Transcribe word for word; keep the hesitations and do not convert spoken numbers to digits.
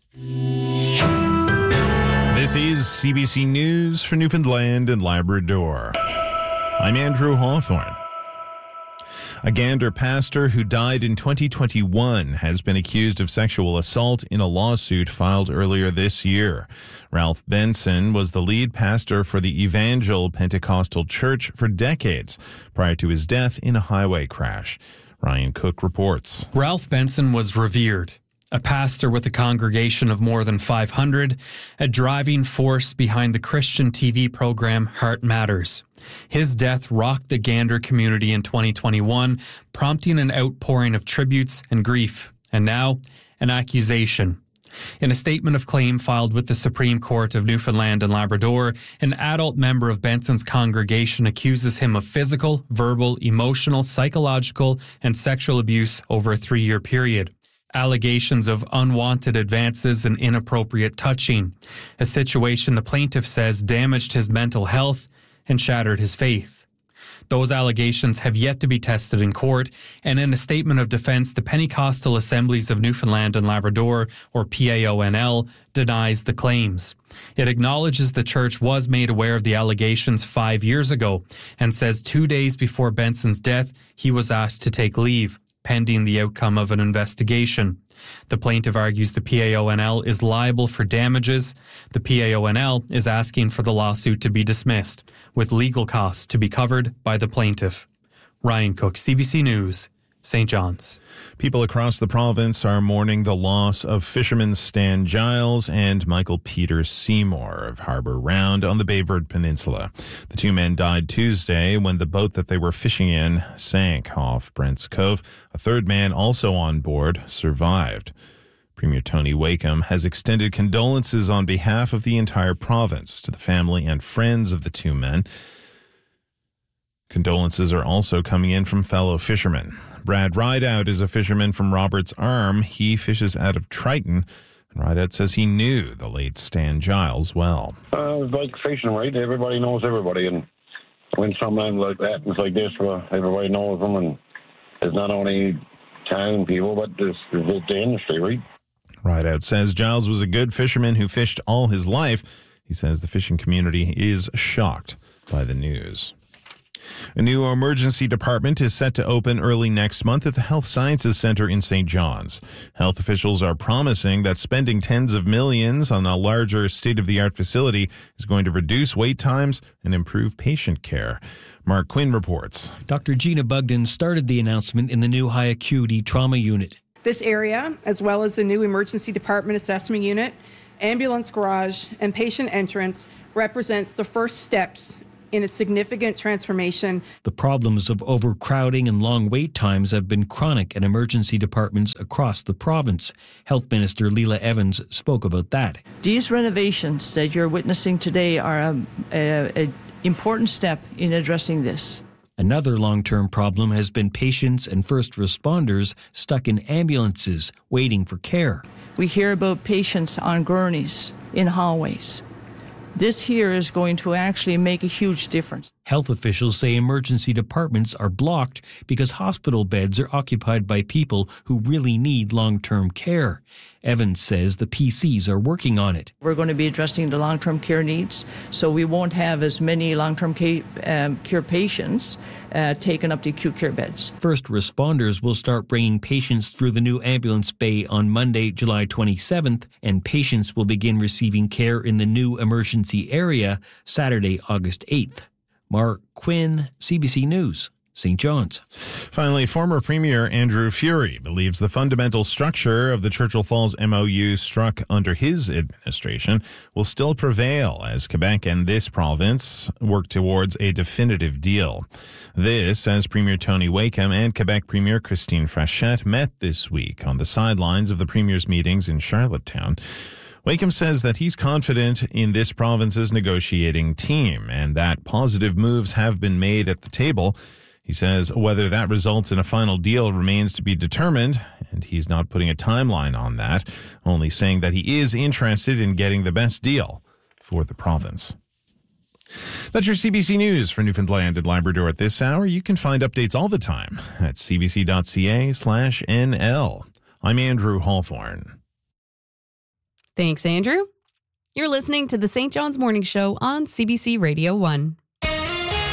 This is C B C News for Newfoundland and Labrador. I'm Andrew Hawthorne. A Gander pastor who died in twenty twenty-one has been accused of sexual assault in a lawsuit filed earlier this year. Ralph Benson was the lead pastor for the Evangel Pentecostal Church for decades prior to his death in a highway crash. Ryan Cook reports. Ralph Benson was revered. A pastor with a congregation of more than five hundred, a driving force behind the Christian T V program Heart Matters. His death rocked the Gander community in twenty twenty-one, prompting an outpouring of tributes and grief, and now an accusation. In a statement of claim filed with the Supreme Court of Newfoundland and Labrador, an adult member of Benson's congregation accuses him of physical, verbal, emotional, psychological, and sexual abuse over a three-year period. Allegations of unwanted advances and inappropriate touching, a situation the plaintiff says damaged his mental health and shattered his faith. Those allegations have yet to be tested in court, and in a statement of defense, the Pentecostal Assemblies of Newfoundland and Labrador, or P A O N L, denies the claims. It acknowledges the church was made aware of the allegations five years ago and says two days before Benson's death, he was asked to take leave, pending the outcome of an investigation. The plaintiff argues the P A O N L is liable for damages. The P A O N L is asking for the lawsuit to be dismissed, with legal costs to be covered by the plaintiff. Ryan Cook, C B C News, Saint John's. People across the province are mourning the loss of fishermen Stan Giles and Michael Peter Seymour of Harbour Round on the Bayverde Peninsula. The two men died Tuesday when the boat that they were fishing in sank off Brents Cove. A third man, also on board, survived. Premier Tony Wakeham has extended condolences on behalf of the entire province to the family and friends of the two men. Condolences are also coming in from fellow fishermen. Brad Rideout is a fisherman from Roberts Arm. He fishes out of Triton. And Rideout says he knew the late Stan Giles well. Uh, it's like fishing, right? Everybody knows everybody. And when something like that happens like this, well, everybody knows them. And it's not only town people, but it's, it's the industry, right? Rideout says Giles was a good fisherman who fished all his life. He says the fishing community is shocked by the news. A new emergency department is set to open early next month at the Health Sciences Centre in Saint John's. Health officials are promising that spending tens of millions on a larger state-of-the-art facility is going to reduce wait times and improve patient care. Mark Quinn reports. Doctor Gina Bugden started the announcement in the new high-acuity trauma unit. This area, as well as the new emergency department assessment unit, ambulance garage, and patient entrance, represents the first steps in a significant transformation. The problems of overcrowding and long wait times have been chronic at emergency departments across the province. Health Minister Leela Evans spoke about that. These renovations that you're witnessing today are an a, a important step in addressing this. Another long-term problem has been patients and first responders stuck in ambulances waiting for care. We hear about patients on gurneys in hallways. This here is going to actually make a huge difference. Health officials say emergency departments are blocked because hospital beds are occupied by people who really need long-term care. Evans says the P Cs are working on it. We're going to be addressing the long-term care needs, so we won't have as many long-term care, um, care patients uh, taking up the acute care beds. First responders will start bringing patients through the new ambulance bay on Monday, July twenty-seventh, and patients will begin receiving care in the new emergency area Saturday, August eighth. Mark Quinn, C B C News, Saint John's. Finally, former Premier Andrew Furey believes the fundamental structure of the Churchill Falls M O U struck under his administration will still prevail as Quebec and this province work towards a definitive deal. This as Premier Tony Wakeham and Quebec Premier Christine Frechette met this week on the sidelines of the Premier's meetings in Charlottetown. Wakeham says that he's confident in this province's negotiating team and that positive moves have been made at the table. He says whether that results in a final deal remains to be determined, and he's not putting a timeline on that, only saying that he is interested in getting the best deal for the province. That's your C B C News for Newfoundland and Labrador at this hour. You can find updates all the time at cbc.ca slash NL. I'm Andrew Hawthorne. Thanks, Andrew. You're listening to the Saint John's Morning Show on C B C Radio one.